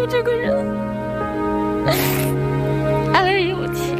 玲这个人爱有钱。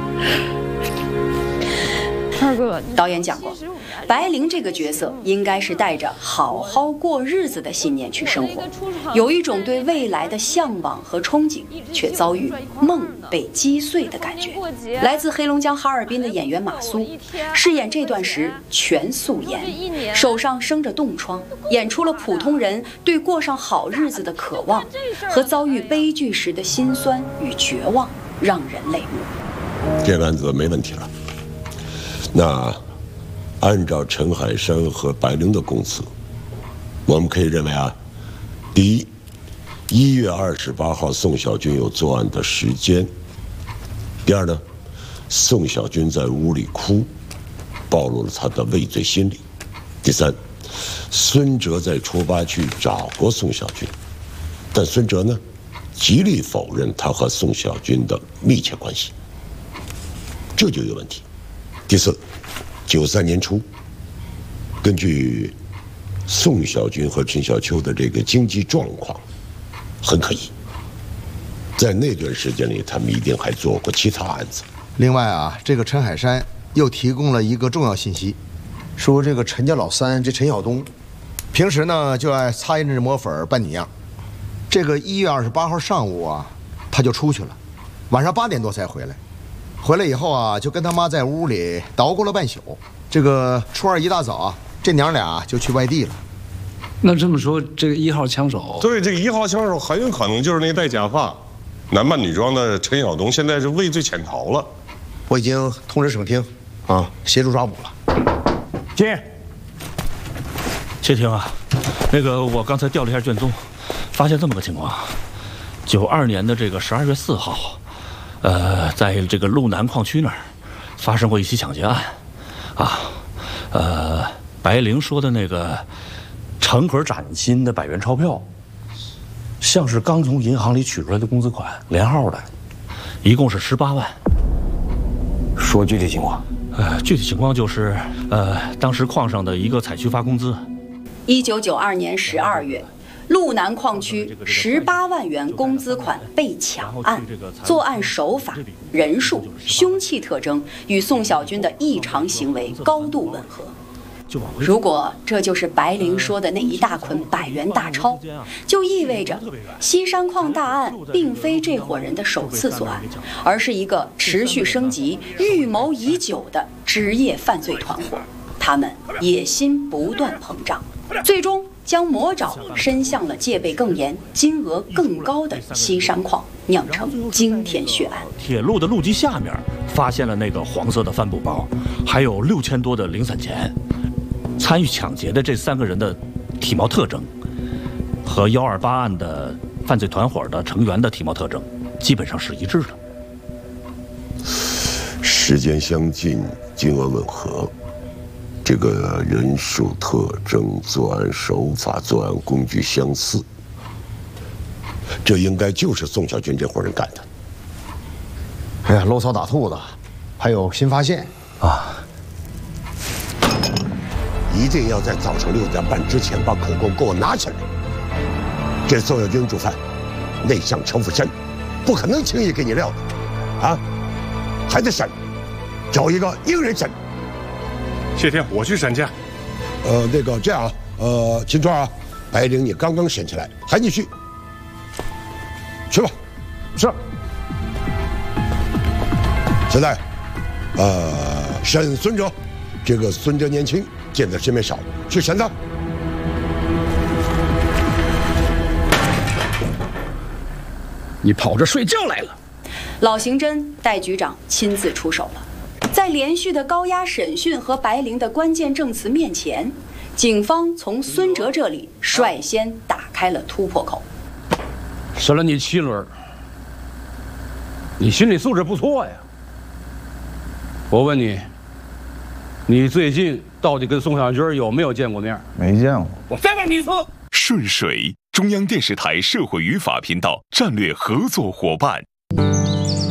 二哥， 导演讲过，白灵这个角色应该是带着好好过日子的信念去生活，有一种对未来的向往和憧憬，却遭遇梦被击碎的感觉。来自黑龙江哈尔滨的演员马苏饰演这段时全素颜，手上生着冻疮，演出了普通人对过上好日子的渴望和遭遇悲剧时的辛酸与绝望，让人泪目。 这个案子没问题了。那按照陈海山和白灵的供词，我们可以认为啊，第一，1月28号宋小军有作案的时间；第二呢，宋小军在屋里哭，暴露了他的畏罪心理；第三，孙哲在初八去找过宋小军，但孙哲呢，极力否认他和宋小军的密切关系，这就有问题。第四，93年初，根据宋小军和陈小秋的这个经济状况，很可疑。在那段时间里，他们一定还做过其他案子。 另外啊，这个陈海山又提供了一个重要信息，说这个陈家老三这陈晓东，平时呢就爱擦胭脂抹粉扮女样。这个1月28号上午啊，他就出去了，晚上8点多才回来。回来以后啊，就跟他妈在屋里捣鼓了半宿。这个初二一大早啊，这娘俩就去外地了。 那这么说，这个1号枪手， 对，这个1号枪手很有可能就是那戴假发、男扮女装的陈晓东，现在是畏罪潜逃了。 我已经通知省厅，啊，协助抓捕了。 进。谢霆啊，那个我刚才调了一下卷宗，发现这么个情况：92年的这个12月4号。在这个路南矿区那儿发生过一起抢劫案，白灵说的那个成盒崭新的100元钞票，像是刚从银行里取出来的工资款，连号的，一共是18万。 说具体情况？ 具体情况就是，当时矿上的一个采区发工资。 1992年12月。路南矿区18万元工资款被抢案，作案手法、人数、凶器特征与宋小军的异常行为高度吻合。如果这就是白灵说的那一大捆100元大钞，就意味着西山矿大案并非这伙人的首次作案，而是一个持续升级、预谋已久的职业犯罪团伙。他们野心不断膨胀，最终将魔爪伸向了戒备更严、金额更高的西山矿，酿成惊天血案。 铁路的路基下面发现了那个黄色的帆布包，还有6000多的零散钱。参与抢劫的这3个人的体貌特征，和128案的犯罪团伙的成员的体貌特征基本上是一致的。 时间相近，金额吻合。这个人数特征、作案手法、作案工具相似，这应该就是宋小军这伙人干的。 哎呀，漏草打兔子，还有新发现啊！ 一定要在早上6点半之前把口供给我拿起来。这宋小军主犯内向城府深，不可能轻易给你撂的，啊，还得审，找一个硬人审。 谢天，我去审去。 那个这样啊，秦川啊，白灵你刚刚审起来，还你去吧。 是。 现在，审孙哲，这个孙哲年轻，见的世面少，去审他。 你跑着睡觉来了？ 老刑侦戴局长亲自出手了。在连续的高压审讯和白灵的关键证词面前，警方从孙哲这里率先打开了突破口。 审了你7轮，你心理素质不错呀。我问你，你最近到底跟宋小军有没有见过面？ 没见过。 我再问你一次。 顺水，中央电视台社会与法频道战略合作伙伴。